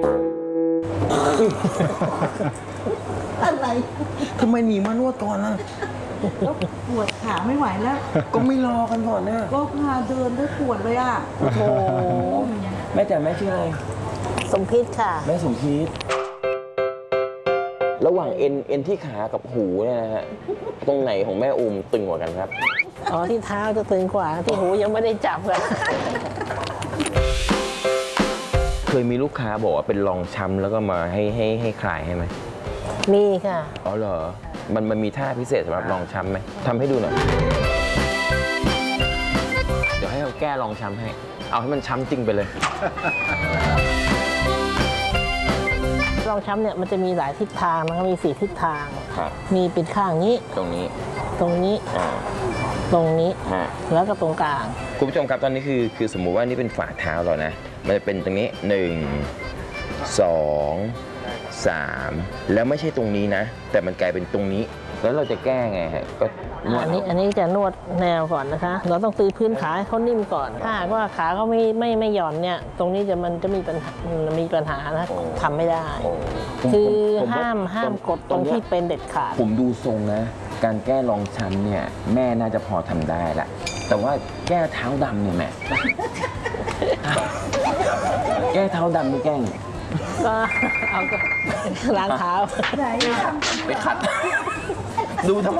อะไรทำไมหนีมานวดก่อนล่ะปวดขาไม่ไหวแล้วก็ไม่รอกันก่อนนะก็พาเดินได้ปวดเลยอ่ะโอ้โหแม่จ๋าแม่ชื่ออะไรสมพิษค่ะแม่สมพิษระหว่างเอ็นที่ขากับหูเนี่ยนะฮะตรงไหนของแม่อุ้มตึงกว่ากันครับอ๋อที่เท้าจะตึงกว่าที่หูยังไม่ได้จับเลยเคยมีลูกค้าบอกว่าเป็นรองช้ำแล้วก็มาให้คลายให้ไหมมีค่ะอ๋อเหรอมันมีท่าพิเศษสำหรับรองช้ำไหมทำให้ดูหน่อยเดี๋ยวให้เราแก้รองช้ำให้เอาให้มันช้ำจริงไปเลยรองช้ำเนี่ยมันจะมีหลายทิศทางนะครับมี4ทิศทางครับมีเป็นข้างนี้ตรงนี้ตรงนี้ตรงนี้แล้วก็ตรงกลางคุณผู้ชมครับตอนนี้คือสมมุติว่านี่เป็นฝ่าเท้าเรานะมันจะเป็นตรงนี้1 2 3แล้วไม่ใช่ตรงนี้นะแต่มันกลายเป็นตรงนี้แล้วเราจะแก้ไงฮะก็นวดอันนี้จะนวดแนวก่อนนะคะเราต้องตีพื้นขาให้เขานิ่มก่อนถ้าว่าขาเขาไม่หย่อนเนี่ยตรงนี้มันจะมีปัญหานะทำไม่ได้คือห้ามกดตรงที่เป็นเด็ดขาดผมดูทรงนะการแก้รองช้ำเนี่ยแม่น่าจะพอทำได้ละแต่ว่าแก้เท้าดำเนี่ยแม่แก้เท้าดำนี่แก้งก็เอาก็ล้างเท้าไปขัดดูทำไม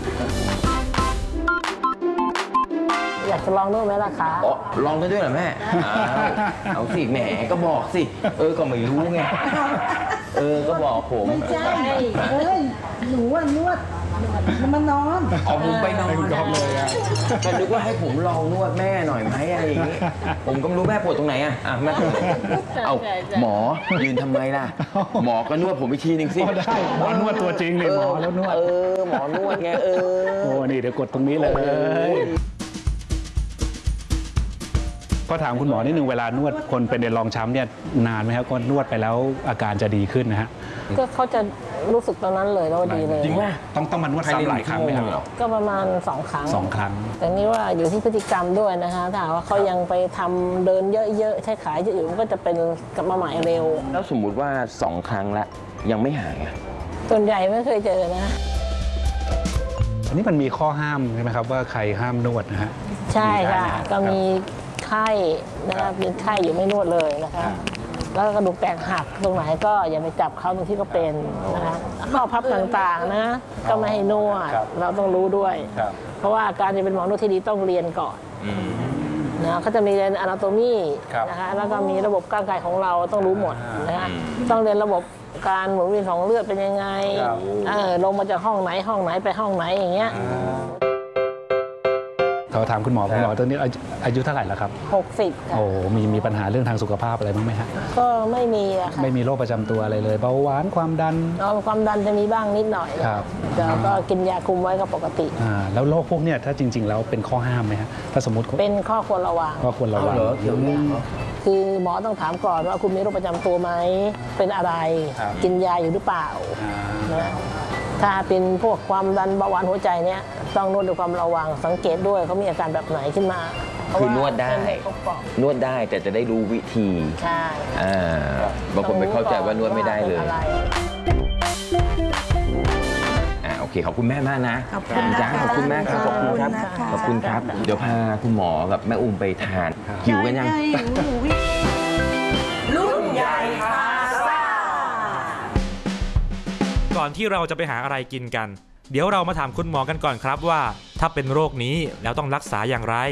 อยากจะลองนวดไหมล่ะคะอ๋อลองได้ด้วยเหรอแม่เอาสิแหมก็บอกสิก็ไม่รู้ไงก็บอกผมไม่ใช่หนูนวดมันนอนเอาผมไปนอนเลยอ่ะแต่นึกว่าให้ผมลองนวดแม่หน่อยไหมอะไรอย่างนี้ผมก็ไม่รู้แม่ปวดตรงไหนอ่ะแม่เอาหมอยืนทำไมล่ะหมอก็นวดผมอีกทีนึงสิได้หมอนวดตัวจริงเลยหมอแล้วนวดหมอนวดไงโอ้นี่เดี๋ยวกดตรงนี้เลยก็ถามคุณหมอนิดนึงเวลานวดคนเป็นในรองช้ำเนี่ยนานไหมครับก็นวดไปแล้วอาการจะดีขึ้นนะฮะก็เขาจะรู้สึกตอนนั้นเลยว่าดีเลยจริงว่าต้องมานวดซ้ำหลายครั้งไหมครับก็ประมาณ2 ครั้ง 2 ครั้งแต่นี่ว่าอยู่ที่พฤติกรรมด้วยนะคะถ้าว่าเขายังไปทำเดินเยอะๆใช้ขาเยอะๆมันก็จะเป็นกลับมาใหม่เร็วแล้วสมมุติว่า2 ครั้งแล้วยังไม่หายส่วนใหญ่ไม่เคยเจอนะอันนี้มันมีข้อห้ามใช่ไหมครับว่าใครห้ามนวดนะฮะใช่ค่ะก็มีไข้นะครับเป็นไข้อยู่ไม่นวดเลยนะคะแล้วกระดูกแตกหักตรงไหนก็อย่าไปจับเขาตรงที่เขาเป็นนะคะข้อพับต่างๆนะก็ไม่ให้นวดเราต้องรู้ด้วยเพราะว่าการจะเป็นหมอนวดที่ดีต้องเรียนก่อนนะเขาจะมีเรียนอนาโตมีนะคะแล้วก็มีระบบร่างกายของเราต้องรู้หมดนะคะต้องเรียนระบบการหมุนเวียนของเลือดเป็นยังไงลงมาจากห้องไหนไปห้องไหนอย่างเงี้ยเขาถามคุณหมอตอนนี้อายุเท่าไหร่แล้วครับ 60ค่ะโอ้มีปัญหาเรื่องทางสุขภาพอะไรบ้างไหมฮะก็ไม่มีอะค่ะไม่มีโรคประจำตัวอะไรเลยเบาหวานความดันความดันจะมีบ้างนิดหน่อยครับแต่ก็กินยาคุมไว้ก็ปกติแล้วโรคพวกเนี้ยถ้าจริงๆแล้วเป็นข้อห้ามไหมฮะถ้าสมมติเป็นข้อควรระวังคือหมอต้องถามก่อนว่าคุณมีโรคประจำตัวไหมเป็นอะไรกินยาอยู่หรือเปล่านะถ้าเป็นพวกความดันเบาหวานหัวใจเนี้ยต้องนวดด้วยความระวังสังเกตด้วยเขามีอาการแบบไหนขึ้นมาคือนวดได้แต่จะได้รู้วิธีใช่บางคนไปเข้าใจว่านวดไม่ได้เลยโอเคขอบคุณแม่มากนะขอบคุณจ้าขอบคุณแม่ครับขอบคุณครับขอบคุณครับเดี๋ยวพาคุณหมอกับแม่อุ้มไปทานหิวกันยังรุ่นใหญ่พาซ่าก่อนที่เราจะไปหาอะไรกินกันเดี๋ยวเรามาถามคุณหมอกันก่อนครับว่าถ้าเป็นโรคนี้แล้วต้องรักษาอย่างไร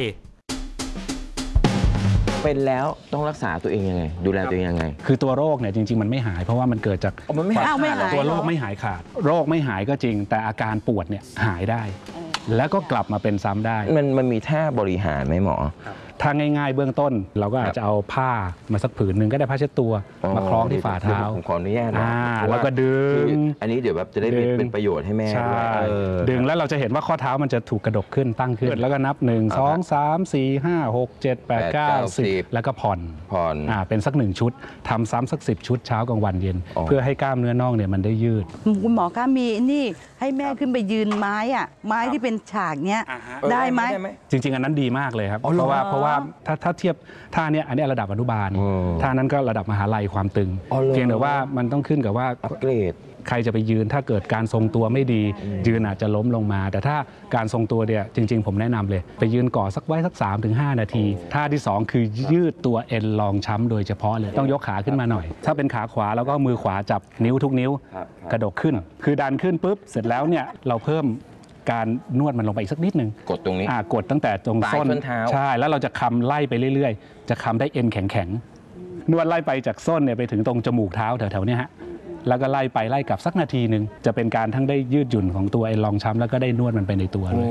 เป็นแล้วต้องรักษาตัวเองยังไงดูแลตัวเองยังไงคือตัวโรคเนี่ยจริงๆมันไม่หายเพราะว่ามันเกิดจากมันไม่หายตัวโรคไม่หายขาดโรคไม่หายก็จริงแต่อาการปวดเนี่ยหายได้แล้วก็กลับมาเป็นซ้ำได้มันมีท่าบริหารไหมหมอถ้าง่ายๆเบื้องต้นเราก็อาจจะเอาผ้ามาสักผืนหนึ่งก็ได้ผ้าเช็ดตัวมาคล้องที่ฝ่าเท้าผมขออนุญาตนะแล้วก็ดึงอันนี้เดี๋ยวแบบจะได้เป็นประโยชน์ให้แม่ด้วยดึงแล้วเราจะเห็นว่าข้อเท้ามันจะถูกกระดกขึ้นตั้งขึ้นแล้วก็นับ1 2 3 4 5 6 7 8 9 10แล้วก็ผ่อนเป็นสัก1 ชุดทำซ้ำสัก10 ชุดเช้ากลางวันเย็นเพื่อให้กล้ามเนื้อน่องเนี่ยมันได้ยืดคุณหมอคะมีนี่ให้แม่ขึ้นไปยืนไม้ที่เป็นฉากเนี้ยได้ไหมจริงๆอันนั้นดีมากเลยครับเพราะว่าว่าถ้าเทียบท่าเนี้ยอันนี้ระดับอนุบาลท่านั้นก็ระดับมหาลัยความตึงเพียงแต่ว่ามันต้องขึ้นกับว่าอัปเกรดใครจะไปยืนถ้าเกิดการทรงตัวไม่ดียืนอาจจะล้มลงมา แต่ถ้าการทรงตัวเนี่ยจริงๆผมแนะนำเลยไปยืนก่อสักไว้สัก 3-5 นาทีท่าที่ 2 คือยืดตัวเอ็นรองช้ำโดยเฉพาะเลยต้องยกขาขึ้นมาหน่อยถ้าเป็นขาขวาแล้วก็มือขวาจับนิ้วทุกนิ้วกระดกขึ้นคือดันขึ้นปุ๊บเสร็จแล้วเนี่ยเราเพิ่มการนวดมันลงไปอีกสักนิดนึงกดตรงนี้กดตั้งแต่ตรงส้นใช่แล้วเราจะคำไล่ไปเรื่อยๆจะคำได้เอ็นแข็งๆนวดไล่ไปจากส้นเนี่ยไปถึงตรงจมูกเท้าแถวๆนี้ฮะแล้วก็ไล่ไปไล่กลับสักนาทีหนึ่งจะเป็นการทั้งได้ยืดหยุ่นของตัวเอ็นรองช้ำแล้วก็ได้นวดมันไปในตัวเลย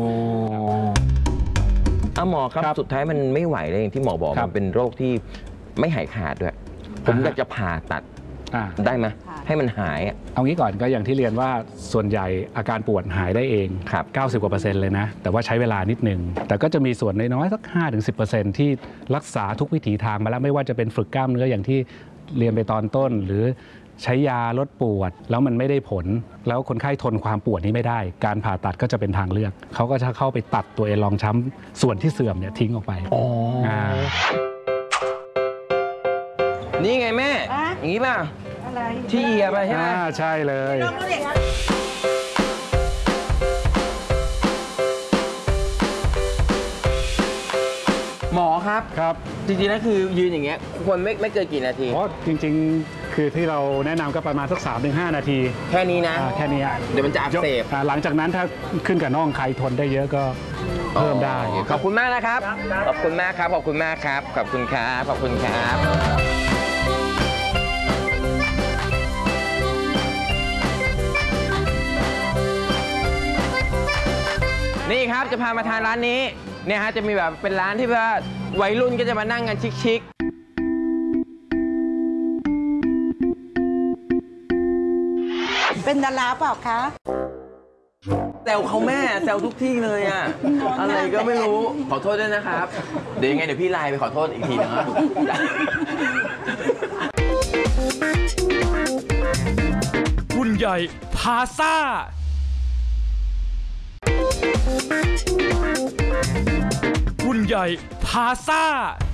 หมอครับสุดท้ายมันไม่ไหวเลยอย่างที่หมอบอกมันเป็นโรคที่ไม่หายขาดด้วยผมอยากจะผ่าตัดได้ไหมให้มันหายเอางี้ก่อนก็อย่างที่เรียนว่าส่วนใหญ่อาการปวดหายได้เอง90 กว่า%เลยนะแต่ว่าใช้เวลานิดนึงแต่ก็จะมีส่วนน้อยๆสัก 5-10% ที่รักษาทุกวิถีทางมาแล้วไม่ว่าจะเป็นฝึกกล้ามเนื้ออย่างที่เรียนไปตอนต้นหรือใช้ยาลดปวดแล้วมันไม่ได้ผลแล้วคนไข้ทนความปวดนี้ไม่ได้การผ่าตัดก็จะเป็นทางเลือกเขาก็จะเข้าไปตัดตัวเอ็นรองช้ำส่วนที่เสื่อมเนี่ยทิ้งออกไปนี่ไงแม่อย่างนี้ป่ะที่เหยียบไปใช่ไหมใช่เลยหมอครับจริงๆแล้วคือยืนอย่างเงี้ยควรไม่เกินกี่นาทีจริงๆคือที่เราแนะนำก็ประมาณสัก 3-5 นาทีแค่นี้นะแค่นี้เดี๋ยวมันจะอักเสบหลังจากนั้นถ้าขึ้นกับน่องใครทนได้เยอะก็เพิ่มได้ขอบคุณมากนะครับขอบคุณมากครับขอบคุณมากครับขอบคุณครับขอบคุณครับนี่ครับจะพามาทานร้านนี้เนี่ยฮะจะมีแบบเป็นร้านที่ว่าวัยรุ่นก็จะมานั่งกันชิคๆเป็นดาราเปล่าคะแซวเขาแม่แซวทุกที่เลยอ่ะอะไรก็ไม่รู้ขอโทษด้วยนะครับเดี๋ยวยังไงเดี๋ยวพี่ไลน์ไปขอโทษอีกทีนะครับหุ่นใหญ่พาซ่าหุ่นใหญ่พาซ่า